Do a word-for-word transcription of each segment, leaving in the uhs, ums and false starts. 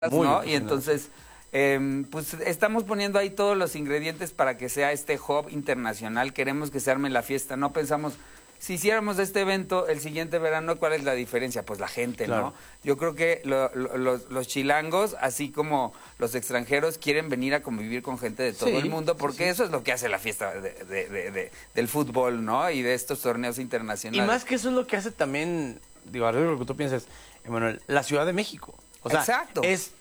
Muy ¿no? bien, Y entonces, eh, pues estamos poniendo ahí todos los ingredientes para que sea este hub internacional. Queremos que se arme la fiesta. No pensamos, si hiciéramos este evento el siguiente verano, ¿cuál es la diferencia? Pues la gente, Claro. ¿no? Yo creo que lo- lo- los, los chilangos, así como los extranjeros, quieren venir a convivir con gente de todo Sí, el mundo, porque sí, sí. eso es lo que hace la fiesta de- de- de- de- del fútbol, ¿no? Y de estos torneos Y internacionales. más que eso es lo que hace también, digo, arriba de lo que tú piensas, Emanuel, la Ciudad de México. O sea, Exacto. es...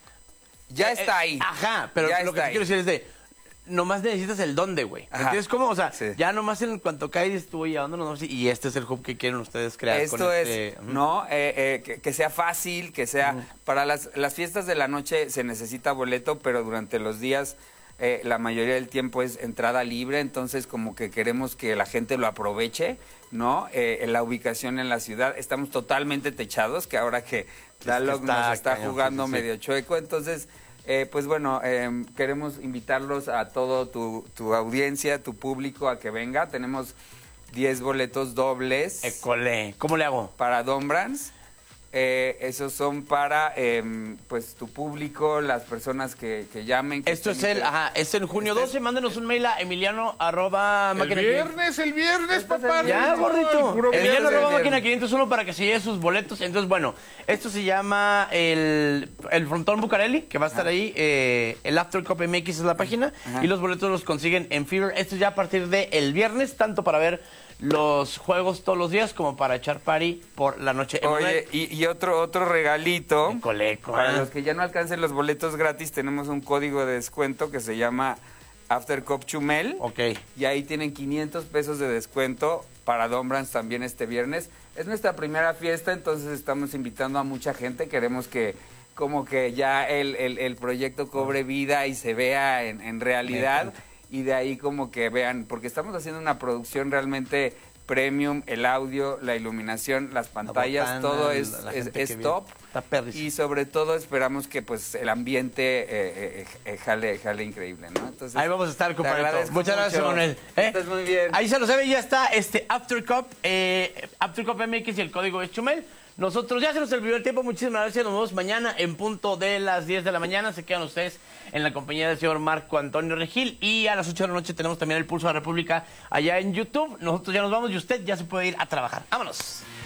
Ya eh, está ahí. Ajá, pero Ya lo que está te ahí. quiero decir es de... Nomás necesitas el dónde, güey. Ajá. ¿Entiendes cómo? O sea, Sí. ya nomás en cuanto caes tú, ¿y a dónde nos vamos? Y este es el hub que quieren ustedes crear. Esto con es, este... Ujú. ¿no? Eh, eh, que, que sea fácil, que sea... Para las, las fiestas de la noche se necesita boleto, pero durante los días eh, la mayoría del tiempo es entrada libre, entonces como que queremos que la gente lo aproveche, ¿no? Eh, la ubicación en la ciudad, estamos totalmente techados, que ahora que Tlaloc está nos está cañón, jugando sí, sí, sí. medio chueco, entonces... Eh, pues bueno, eh, queremos invitarlos a todo tu, tu audiencia, tu público, a que venga. Tenemos diez boletos dobles École. ¿Cómo le hago? para Don Brands. Eh, esos son para eh, pues tu público, las personas que, que llamen. Que Esto es estén el, inter- ajá, es en junio Este es- doce. Mándenos un mail a emiliano arroba El máquina viernes, el viernes, papá. Ya, no, gordito. el puro Emiliano viernes. arroba viernes. máquina quinientos uno para que se lleve sus boletos. Entonces, bueno, esto se llama el, el Frontón Bucareli, que va a estar ahí. eh, el After Cup M X es la página. Ajá. Y los boletos los consiguen en Fever. Esto ya a partir del viernes, tanto para ver los juegos todos los días como para echar party por la noche. Oye, y, y otro, otro regalito. Coleco. Para los que ya no alcancen los boletos gratis, tenemos un código de descuento que se llama After Cup Chumel. Ok. Y ahí tienen quinientos pesos de descuento para Don Brands también este viernes. Es nuestra primera fiesta, entonces estamos invitando a mucha gente. Queremos que como que ya el, el, el proyecto cobre vida y se vea en, en realidad. Y de ahí como que vean, porque estamos haciendo una producción realmente premium, el audio, la iluminación, las pantallas, botana, todo es, la es, gente es que viene. top. Está perrísimo. Y sobre todo esperamos que pues el ambiente eh, eh, eh, jale, jale increíble, ¿no? Entonces, Ahí vamos a estar, te compadre. agradezco Muchas gracias, mucho. Manuel. ¿Eh? Estás muy bien. Ahí se lo sabe, ya está este After Cup, eh, After Cup M X y el código es Chumel. Nosotros ya se nos olvidó el tiempo. Muchísimas gracias. Nos vemos mañana en punto de las diez de la mañana. Se quedan ustedes en la compañía del señor Marco Antonio Regil. Y a las ocho de la noche tenemos también el Pulso de la República allá en YouTube. Nosotros ya nos vamos y usted ya se puede ir a trabajar. ¡Vámonos!